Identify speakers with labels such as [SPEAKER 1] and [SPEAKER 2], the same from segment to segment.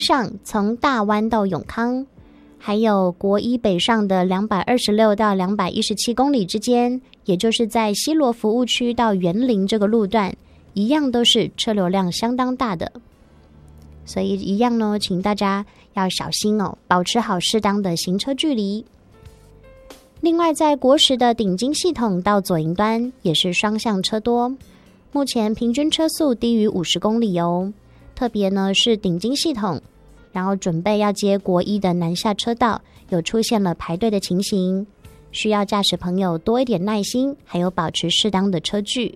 [SPEAKER 1] 上从大湾到永康，还有国一北上的226到217公里之间，也就是在西螺服务区到员林这个路段，一样都是车流量相当大的。所以一样呢，请大家要小心哦，保持好适当的行车距离。另外，在国10的顶金系统到左营端也是双向车多，目前平均车速低于50公里哦。特别呢是顶金系统，然后准备要接国一的南下车道，有出现了排队的情形，需要驾驶朋友多一点耐心，还有保持适当的车距。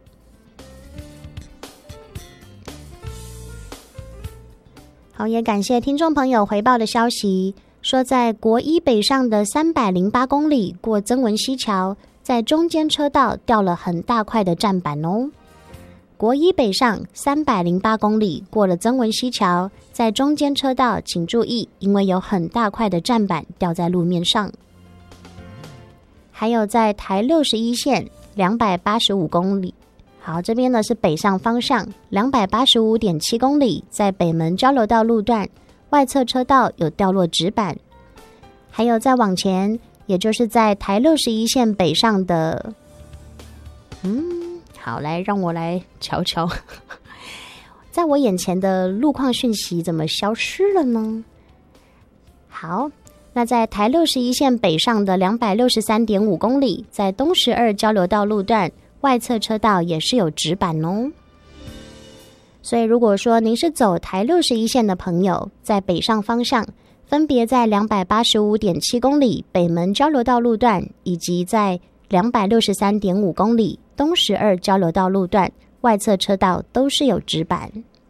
[SPEAKER 1] 好，也感谢听众朋友回报的消息，说在国一北上的308公里过曾文溪桥，在中间车道掉了很大块的站板哦。国一北上308公里过了曾文溪桥，在中间车道请注意，因为有很大块的站板掉在路面上。还有在台61线285公里，好，这边呢是北上方向285.7公里，在北门交流道路段外侧车道有掉落纸板。还有再往前，也就是在台61线北上的好，让我来瞧瞧，在我眼前的路况讯息怎么消失了呢？好，那在台61线北上的263.5公里，在东12交流道路段外侧车道也是有纸板哦。所以如果说您是走台61线的朋友，在北上方向，分别在285.7公里北门交流道路段，以及在263.5公里东12交流道路段外侧车道都是有纸板。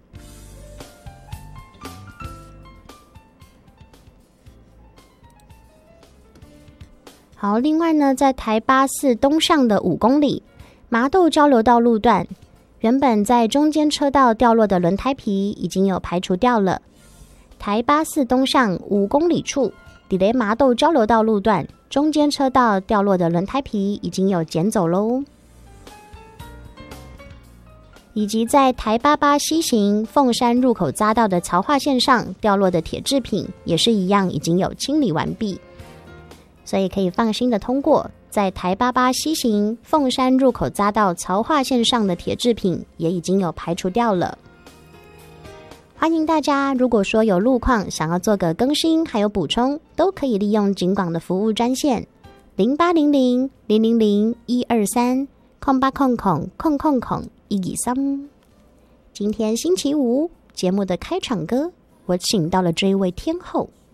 [SPEAKER 1] 好，另外呢，在台84东上的5公里麻豆交流道路段，原本在中间车道掉落的轮胎皮已经有排除掉了。台84东上5公里处底雷麻豆交流道路段，中间车道掉落的轮胎皮已经有捡走咯。以及在台88西行凤山入口匝道的槽化线上掉落的铁制品，也是一样已经有清理完毕，所以可以放心的通过。在台88西行凤山入口匝道槽化线上的铁制品也已经有排除掉了。欢迎大家，如果说有路况想要做个更新还有补充，都可以利用警广的服务专线0800-000-123 0800-123。今天星期五节目的开场歌，我请到了这一位天后